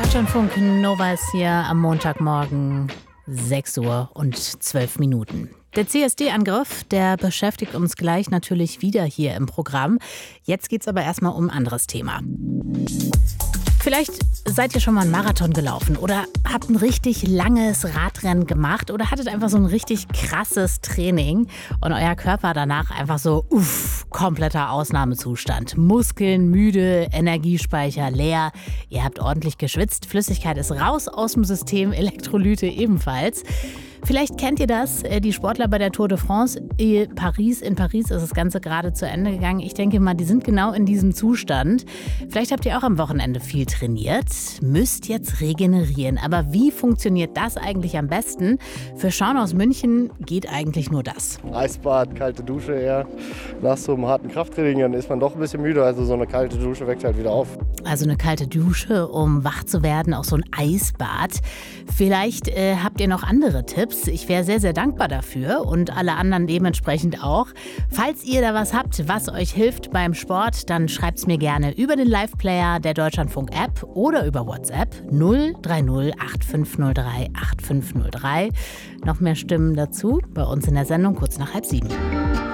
Deutschlandfunk Nova ist hier am Montagmorgen 6 Uhr und 12 Minuten. Der CSD-Angriff, der beschäftigt uns gleich natürlich wieder hier im Programm. Jetzt geht es aber erstmal um ein anderes Thema. Vielleicht seid ihr schon mal einen Marathon gelaufen oder habt ein richtig langes Radrennen gemacht oder hattet einfach so ein richtig krasses Training und euer Körper danach einfach so, kompletter Ausnahmezustand. Muskeln müde, Energiespeicher leer, ihr habt ordentlich geschwitzt, Flüssigkeit ist raus aus dem System, Elektrolyte ebenfalls. Vielleicht kennt ihr das, die Sportler bei der Tour de France. In Paris ist das Ganze gerade zu Ende gegangen. Ich denke mal, die sind genau in diesem Zustand. Vielleicht habt ihr auch am Wochenende viel trainiert, müsst jetzt regenerieren. Aber wie funktioniert das eigentlich am besten? Für Sean aus München geht eigentlich nur das. Eisbad, kalte Dusche eher. Nach so einem harten Krafttraining dann ist man doch ein bisschen müde. Also so eine kalte Dusche weckt halt wieder auf. Also eine kalte Dusche, um wach zu werden, auch so ein Eisbad. Vielleicht habt ihr noch andere Tipps. Ich wäre sehr, sehr dankbar dafür und alle anderen dementsprechend auch. Falls ihr da was habt, was euch hilft beim Sport, dann schreibt es mir gerne über den Live-Player der Deutschlandfunk-App oder über WhatsApp 030 8503 8503. Noch mehr Stimmen dazu bei uns in der Sendung kurz nach 6:30.